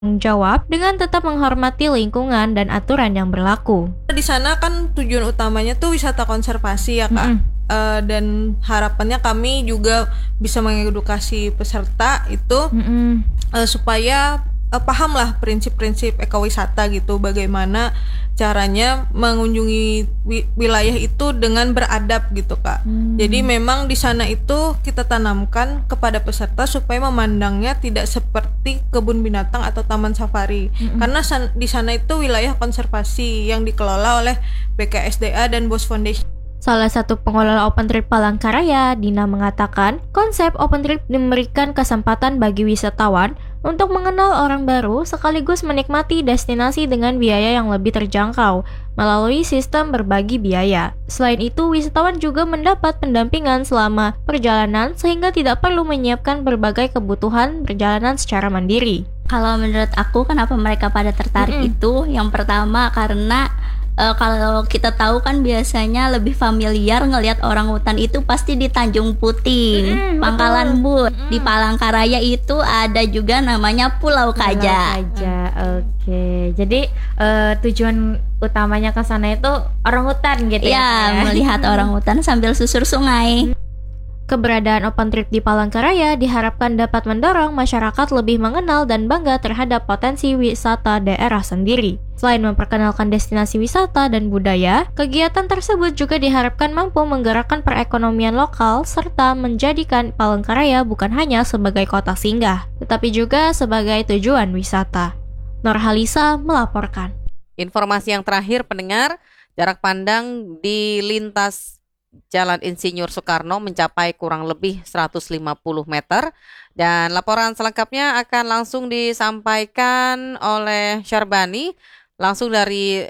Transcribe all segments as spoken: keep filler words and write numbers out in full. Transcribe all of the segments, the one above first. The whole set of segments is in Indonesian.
jawab dengan tetap menghormati lingkungan dan aturan yang berlaku. Di sana kan tujuan utamanya tuh wisata konservasi ya Kak. Mm-hmm. Uh, dan harapannya kami juga bisa mengedukasi peserta itu mm-hmm. uh, supaya uh, paham lah prinsip-prinsip ekowisata gitu, bagaimana caranya mengunjungi wi- wilayah itu dengan beradab gitu Kak. Hmm. Jadi memang di sana itu kita tanamkan kepada peserta supaya memandangnya tidak seperti kebun binatang atau taman safari. Hmm. Karena san- di sana itu wilayah konservasi yang dikelola oleh B K S D A dan Bos Foundation. Salah satu pengelola Open Trip Palangkaraya, Dina, mengatakan konsep Open Trip memberikan kesempatan bagi wisatawan untuk mengenal orang baru sekaligus menikmati destinasi dengan biaya yang lebih terjangkau melalui sistem berbagi biaya. Selain itu, wisatawan juga mendapat pendampingan selama perjalanan sehingga tidak perlu menyiapkan berbagai kebutuhan perjalanan secara mandiri. Kalau menurut aku, kenapa mereka pada tertarik mm-hmm. itu? Yang pertama karena Uh, kalau kita tahu kan biasanya lebih familiar ngelihat orang hutan itu pasti di Tanjung Puting, mm, Pangkalan Bun. Mm. Di Palangkaraya itu ada juga namanya Pulau Kaja. Pulau Kaja, oke. Okay. Jadi uh, tujuan utamanya ke sana itu orang hutan gitu ya? Ya, melihat orang hutan sambil susur sungai. Keberadaan Open Trip di Palangkaraya diharapkan dapat mendorong masyarakat lebih mengenal dan bangga terhadap potensi wisata daerah sendiri. Selain memperkenalkan destinasi wisata dan budaya, kegiatan tersebut juga diharapkan mampu menggerakkan perekonomian lokal serta menjadikan Palangkaraya bukan hanya sebagai kota singgah, tetapi juga sebagai tujuan wisata. Nurhalisa melaporkan. Informasi yang terakhir pendengar, jarak pandang di lintas Jalan Insinyur Soekarno mencapai kurang lebih seratus lima puluh meter dan laporan selengkapnya akan langsung disampaikan oleh Syarbani langsung dari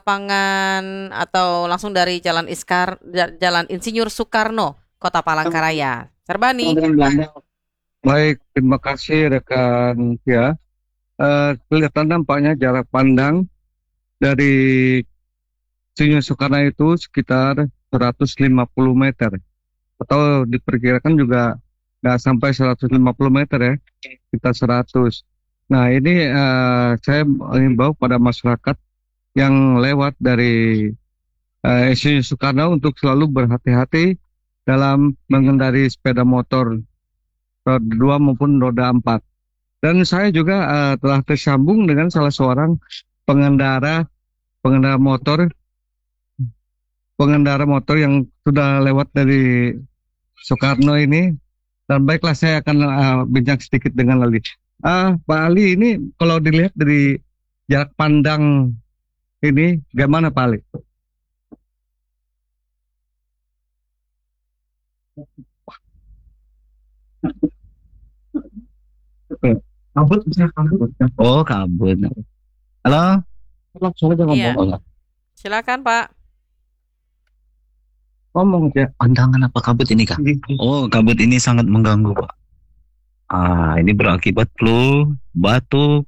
lapangan atau langsung dari Jalan Iskar Jalan Insinyur Soekarno, Kota Palangkaraya. Syarbani. Baik, terima kasih rekan ya. Uh, kelihatan nampaknya jarak pandang dari Insinyur Soekarno itu sekitar seratus lima puluh meter atau diperkirakan juga nggak sampai seratus lima puluh meter ya, kita seratus. Nah ini uh, saya mengimbau pada masyarakat yang lewat dari uh, Insinyur Soekarno untuk selalu berhati-hati dalam mengendari sepeda motor roda dua maupun roda empat. Dan saya juga uh, telah tersambung dengan salah seorang pengendara pengendara motor pengendara motor yang sudah lewat dari Soekarno ini, dan baiklah saya akan uh, bincang sedikit dengan Ali. Uh, Pak Ali, ini kalau dilihat dari jarak pandang ini, bagaimana Pak Ali? Kabut, bisa kabut. Oh, kabut. Halo? Iya. Silakan Pak. Ngomong aja. Pandangan apa kabut ini Kak? Oh, kabut ini sangat mengganggu Pak. Ah, ini berakibat flu, batuk.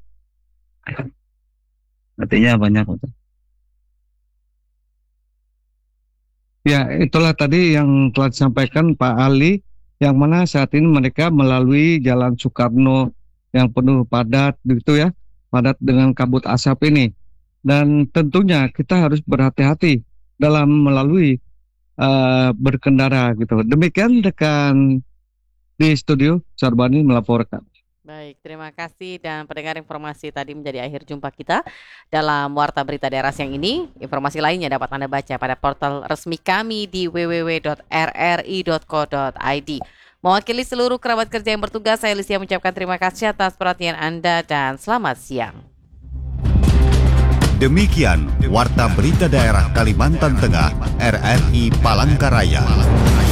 Artinya banyak. Ya, itulah tadi yang telah disampaikan Pak Ali, yang mana saat ini mereka melalui Jalan Soekarno yang penuh padat, gitu ya, padat dengan kabut asap ini. Dan tentunya kita harus berhati-hati dalam melalui Uh, berkendara gitu. Demikian rekan di studio, Syarbani melaporkan. Baik, terima kasih dan pendengar, informasi tadi menjadi akhir jumpa kita dalam Warta Berita Daerah siang ini. Informasi lainnya dapat Anda baca pada portal resmi kami di w w w dot r r i dot co dot i d. Mewakili seluruh kerabat kerja yang bertugas, saya Lysia mengucapkan terima kasih atas perhatian Anda dan selamat siang. Demikian Warta Berita Daerah Kalimantan Tengah R R I Palangkaraya.